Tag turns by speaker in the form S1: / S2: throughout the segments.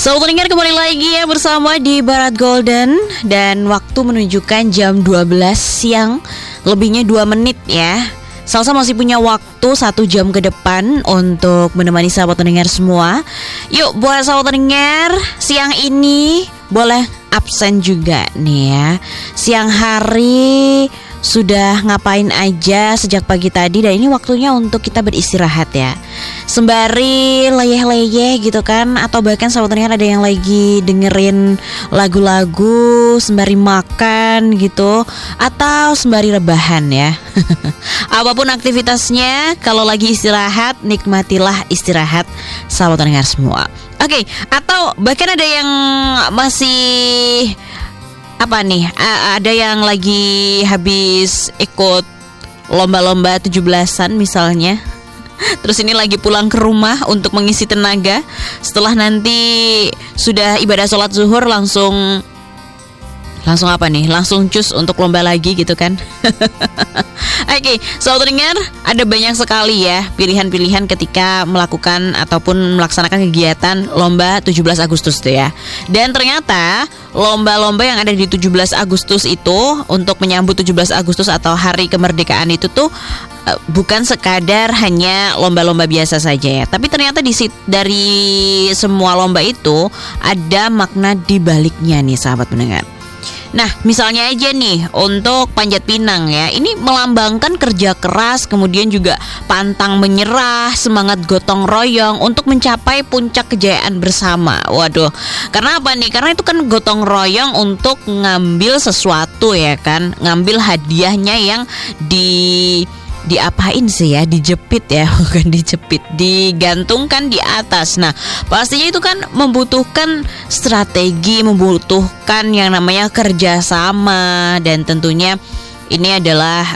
S1: Sobat pendengar, kembali lagi ya bersama di Barat Golden. Dan waktu menunjukkan jam 12 siang lebihnya 2 menit ya. Salsa masih punya waktu 1 jam ke depan untuk menemani sahabat pendengar semua. Yuk buat sahabat pendengar, siang ini boleh absen juga nih ya. Siang hari sudah ngapain aja sejak pagi tadi, dan ini waktunya untuk kita beristirahat ya. Sembari leyeh-leyeh gitu kan, atau bahkan sahabat pendengar ada yang lagi dengerin lagu-lagu sembari makan gitu, atau sembari rebahan ya. Apapun aktivitasnya, kalau lagi istirahat, nikmatilah istirahat sahabat pendengar semua. Oke, atau bahkan ada yang masih ada yang lagi habis ikut lomba-lomba 17-an misalnya. Terus ini lagi pulang ke rumah untuk mengisi tenaga. Setelah nanti sudah ibadah sholat zuhur langsung cus untuk lomba lagi gitu kan. Oke, sahabat pendengar, ada banyak sekali ya pilihan-pilihan ketika melakukan ataupun melaksanakan kegiatan lomba 17 Agustus itu ya. Dan ternyata lomba-lomba yang ada di 17 Agustus itu untuk menyambut 17 Agustus atau hari kemerdekaan itu tuh bukan sekadar hanya lomba-lomba biasa saja ya. Tapi ternyata dari semua lomba itu ada makna di baliknya nih sahabat pendengar. Nah, misalnya aja nih untuk Panjat Pinang ya, ini melambangkan kerja keras, kemudian juga pantang menyerah, semangat gotong royong untuk mencapai puncak kejayaan bersama. Waduh, karena apa nih? Karena itu kan gotong royong untuk ngambil sesuatu ya kan, ngambil hadiahnya yang diapain sih ya, dijepit ya, bukan dijepit, digantungkan di atas. Nah, pastinya itu kan membutuhkan strategi, membutuhkan yang namanya kerjasama, dan tentunya ini adalah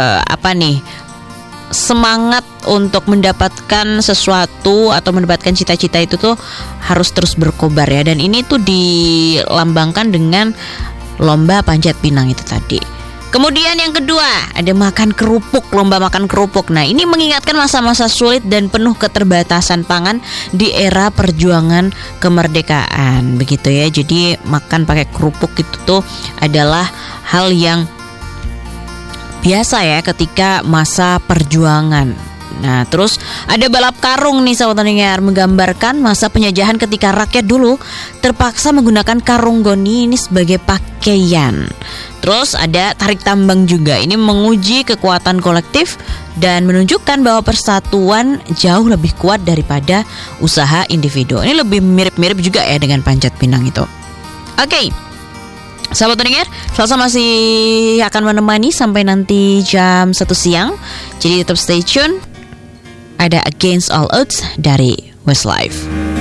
S1: semangat untuk mendapatkan sesuatu atau mendapatkan cita-cita itu tuh harus terus berkobar ya. Dan ini tuh dilambangkan dengan lomba Panjat Pinang itu tadi. Kemudian yang kedua, ada makan kerupuk, lomba makan kerupuk. Nah, ini mengingatkan masa-masa sulit dan penuh keterbatasan pangan di era perjuangan kemerdekaan. Begitu ya. Jadi makan pakai kerupuk itu tuh adalah hal yang biasa ya ketika masa perjuangan. Nah, terus ada balap karung nih sahabat pendengar, menggambarkan masa penjajahan ketika rakyat dulu terpaksa menggunakan karung goni ini sebagai pakaian. Terus ada tarik tambang juga, ini menguji kekuatan kolektif dan menunjukkan bahwa persatuan jauh lebih kuat daripada usaha individu. Ini lebih mirip-mirip juga ya dengan Panjat Pinang itu. Oke, sahabat pendengar, Salsa masih akan menemani sampai nanti jam 1 siang. Jadi tetap stay tune. Ada Against All Odds dari Westlife.